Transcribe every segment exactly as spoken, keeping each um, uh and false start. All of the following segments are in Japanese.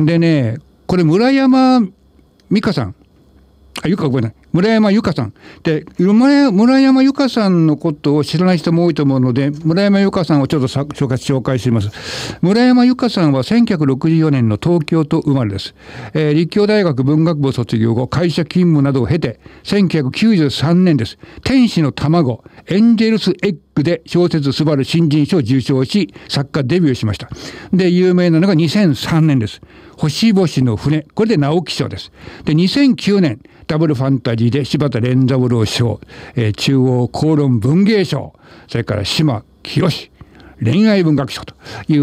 でね、これ村山美香さん、あ、ゆかごめんなさい、村山由佳さんで、村山由佳さんのことを知らない人も多いと思うので、村山由佳さんをちょっと紹介紹介します。村山由佳さんはせんきゅうひゃくろくじゅうよねんの東京都生まれです。えー、立教大学文学部を卒業後、会社勤務などを経てせんきゅうひゃくきゅうじゅうさんねんです。天使の卵エンジェルスエッグで小説すばる新人賞を受賞し、作家デビューしました。で、有名なのがにせんさんねんです。星々の船、これで直木賞です。で、にせんきゅうねんダブルファンタジーで柴田連三郎賞、えー、中央公論文芸賞、それから島清恋愛文学賞という、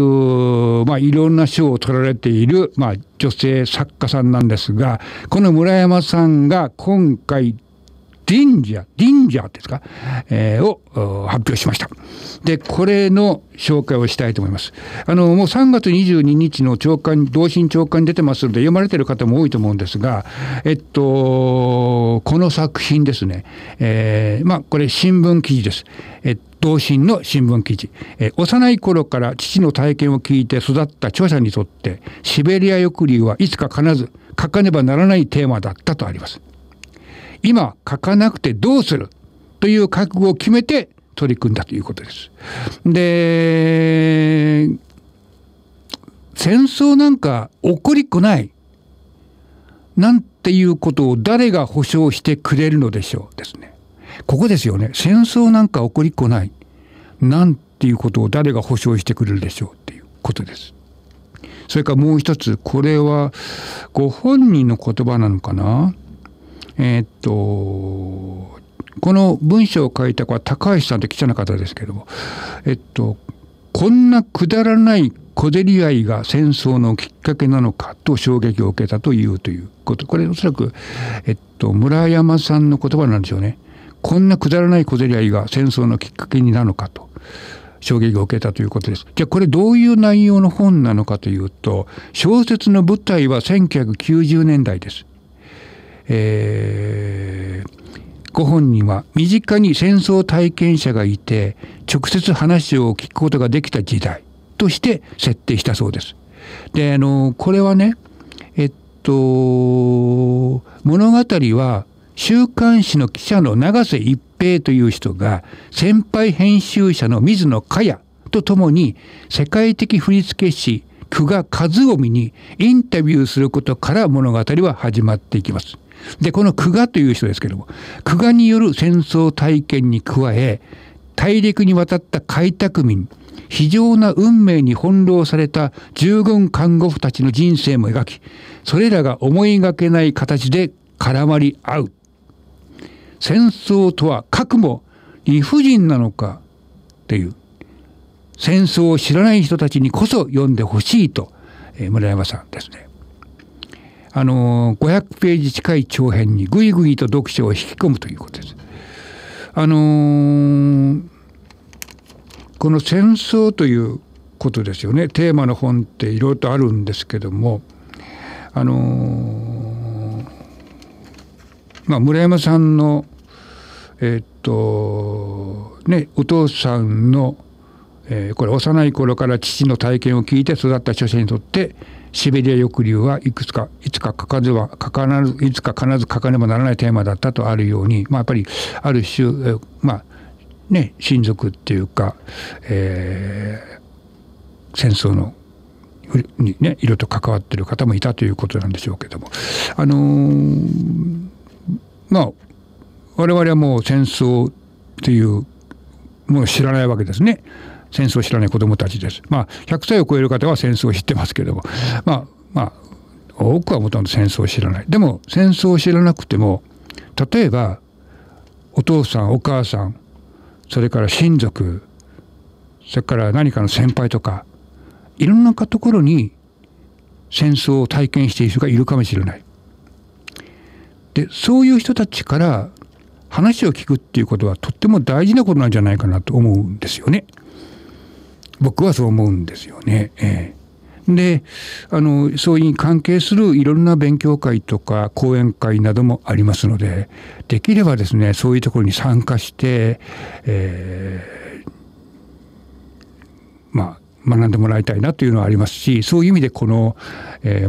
まあ、いろんな賞を取られている、まあ、女性作家さんなんですが、この村山さんが今回ディンジャー、ディンジャーですか、えー、を発表しました。で、これの紹介をしたいと思います。あの、もうさんがつにじゅうににちの朝刊、同心朝刊に出てますので、読まれている方も多いと思うんですが、えっと、この作品ですね、えー、まあ、これ新聞記事です。え同心の新聞記事、えー、幼い頃から父の体験を聞いて育った著者にとって、シベリア抑留はいつか必ず書かねばならないテーマだったとあります。今書かなくてどうするという覚悟を決めて取り組んだということです。で、戦争なんか起こりっこないなんていうことを誰が保証してくれるのでしょうですね。ここですよね。戦争なんか起こりっこないなんていうことを誰が保証してくれるでしょうっていうことです。それからもう一つ、これはご本人の言葉なのかな。えー、っとこの文章を書いた子は高橋さんって記者の方ですけども、えっとこんなくだらない小競り合いが戦争のきっかけなのかと衝撃を受けたというということ。これおそらく、えっと、村山さんの言葉なんでしょうね。こんなくだらない小競り合いが戦争のきっかけになるのかと衝撃を受けたということです。じゃあこれどういう内容の本なのかというと、小説の舞台はせんきゅうひゃくきゅうじゅうねんだいです。えー、ご本人は身近に戦争体験者がいて直接話を聞くことができた時代として設定したそうです。で、あのこれはね、えっと物語は週刊誌の記者の永瀬一平という人が先輩編集者の水野香也とともに世界的振付師久我和臣にインタビューすることから物語は始まっていきます。で、この久我という人ですけども、久我による戦争体験に加え、大陸に渡った開拓民、非常な運命に翻弄された従軍看護婦たちの人生も描き、それらが思いがけない形で絡まり合う。戦争とは核も理不尽なのかという、戦争を知らない人たちにこそ読んでほしいと、えー、村山さんですね。あのごひゃくページ近い長編にぐいぐいと読者を引き込むということです。あのー、この戦争ということですよね。テーマの本っていろいろとあるんですけども、あのー、まあ村山さんのえー、っとねお父さんの、えー、これ幼い頃から父の体験を聞いて育った著者にとってシベリア抑留はいくつかいつか書かずは書かなるいつか必ず書かねばならないテーマだったとあるように、まあ、やっぱりある種、えー、まあね親族っていうか、えー、戦争のにねいろいろと関わっている方もいたということなんでしょうけども、あのー、まあ我々はもう戦争っていうものを知らないわけですね。戦争を知らない子どもたちです。まあひゃくさいを超える方は戦争を知ってますけれども、まあまあ多くはもともと戦争を知らない。でも戦争を知らなくても、例えばお父さんお母さん、それから親族、それから何かの先輩とか、いろんなところに戦争を体験している人がいるかもしれない。で、そういう人たちから話を聞くっていうことはとっても大事なことなんじゃないかなと思うんですよね。僕はそう思うんですよね。えー、で、あのそういう関係するいろんな勉強会とか講演会などもありますので、できればですねそういうところに参加して、えー、まあ学んでもらいたいなというのはありますし、そういう意味でこの、えー